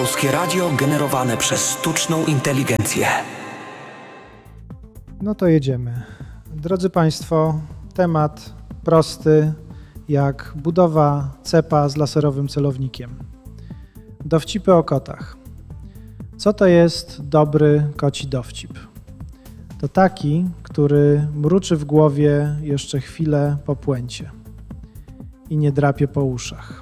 Polskie Radio generowane przez sztuczną inteligencję. No to jedziemy. Drodzy Państwo, temat prosty jak budowa cepa z laserowym celownikiem. Dowcipy o kotach. Co to jest dobry koci dowcip? To taki, który mruczy w głowie jeszcze chwilę po puencie i nie drapie po uszach.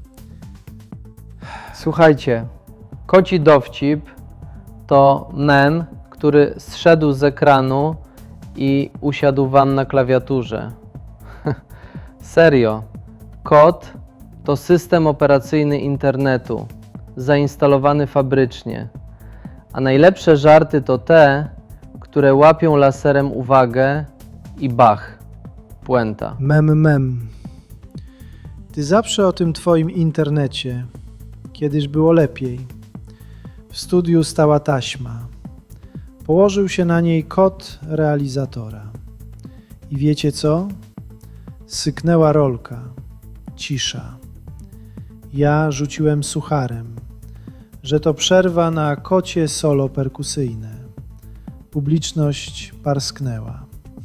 Słuchajcie, koci dowcip to mem, który zszedł z ekranu i usiadł wam na klawiaturze. Serio, kot to system operacyjny internetu, zainstalowany fabrycznie, a najlepsze żarty to te, które łapią laserem uwagę i bach, puenta. Mem. Ty zawsze o tym twoim internecie. Kiedyś było lepiej. W studiu stała taśma. Położył się na niej kot realizatora. I wiecie co? Syknęła rolka. Cisza. Ja rzuciłem sucharem, że to przerwa na kocie solo perkusyjne. Publiczność parsknęła.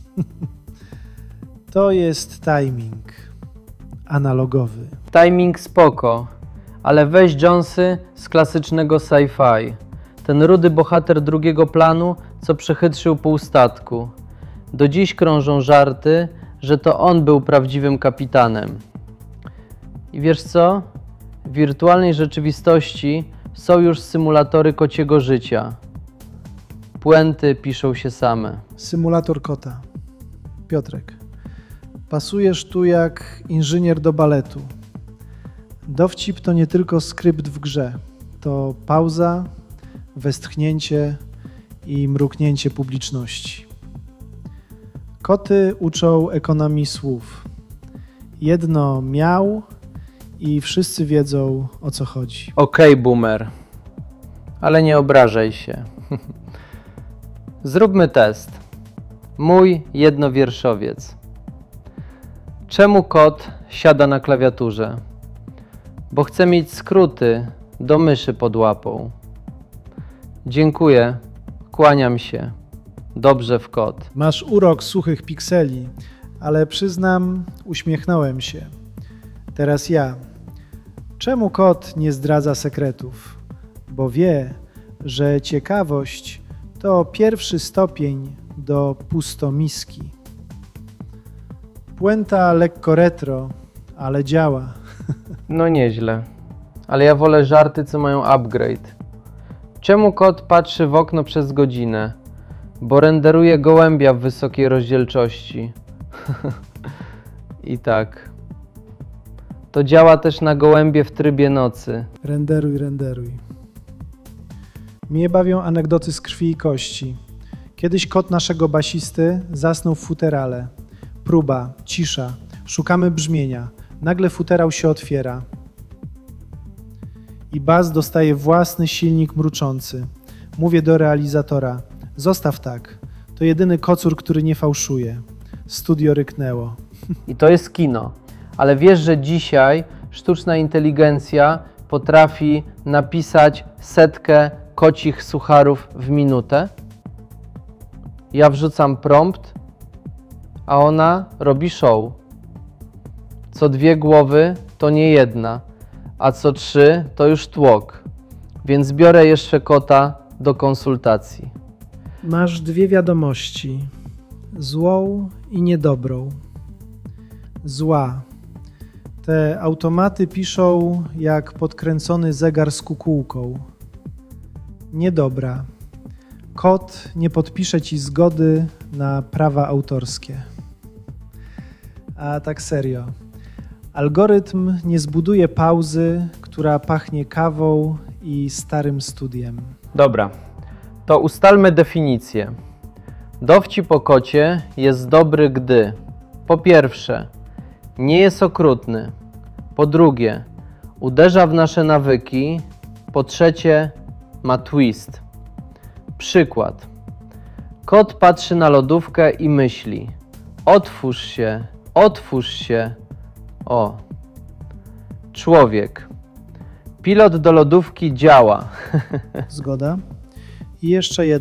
To jest timing analogowy. Timing spoko, ale weź Jonesy z klasycznego sci-fi. Ten rudy bohater drugiego planu, co przechytrzył pół statku. Do dziś krążą żarty, że to on był prawdziwym kapitanem. I wiesz co? W wirtualnej rzeczywistości są już symulatory kociego życia. Puenty piszą się same. Symulator kota. Piotrek, pasujesz tu jak inżynier do baletu. Dowcip to nie tylko skrypt w grze. To pauza, westchnięcie i mruknięcie publiczności. Koty uczą ekonomii słów. Jedno miał i wszyscy wiedzą, o co chodzi. Okej, boomer, ale nie obrażaj się. Zróbmy test. Mój jednowierszowiec. Czemu kot siada na klawiaturze? Bo chce mieć skróty do myszy pod łapą. Dziękuję, kłaniam się. Dobrze w kot. Masz urok suchych pikseli, ale przyznam, uśmiechnąłem się. Teraz ja. Czemu kot nie zdradza sekretów? Bo wie, że ciekawość to pierwszy stopień do pustomiski. Puenta lekko retro, ale działa. No nieźle, ale ja wolę żarty, co mają upgrade. Czemu kot patrzy w okno przez godzinę? Bo renderuje gołębia w wysokiej rozdzielczości. I tak. To działa też na gołębie w trybie nocy. Renderuj. Mnie bawią anegdoty z krwi i kości. Kiedyś kot naszego basisty zasnął w futerale. Próba, cisza, szukamy brzmienia. Nagle futerał się otwiera. I bas dostaje własny silnik mruczący. Mówię do realizatora. Zostaw tak. To jedyny kocur, który nie fałszuje. Studio ryknęło. I to jest kino. Ale wiesz, że dzisiaj sztuczna inteligencja potrafi napisać 100 kocich sucharów w minutę? Ja wrzucam prompt, a ona robi show. Co 2 głowy to nie jedna, a co 3 to już tłok. Więc biorę jeszcze kota do konsultacji. Masz 2 wiadomości. Złą i niedobrą. Zła. Te automaty piszą jak podkręcony zegar z kukułką. Niedobra. Kot nie podpisze ci zgody na prawa autorskie. A tak serio. Algorytm nie zbuduje pauzy, która pachnie kawą i starym studiem. Dobra, to ustalmy definicję. Dowcip o kocie jest dobry, gdy po pierwsze nie jest okrutny, po drugie uderza w nasze nawyki, po trzecie ma twist. Przykład. Kot patrzy na lodówkę i myśli: otwórz się. O. Człowiek. Pilot do lodówki działa. Zgoda. I jeszcze jedno.